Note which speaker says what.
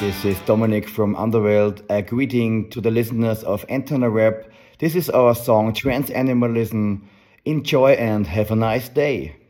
Speaker 1: This is Dominic from Underworld. A greeting to the listeners of Antenna Rap. This is our song Trans Animalism. Enjoy and have a nice day.